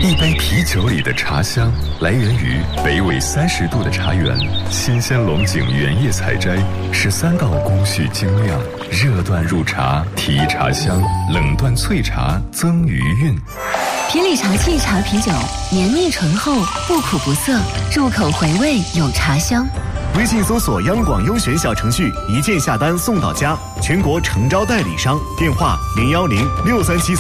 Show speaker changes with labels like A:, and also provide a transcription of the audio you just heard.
A: 一杯啤酒里的茶香来源于北纬30度的茶园，新鲜龙井原叶采摘，13道工序精酿，热断入茶提茶香，冷断萃茶增余韵。
B: 品里茶器茶啤酒，绵密醇厚，不苦不涩，入口回味有茶香。
C: 微信搜索央广优选小程序，一键下单送到家，全国诚招代理商，电话010-6374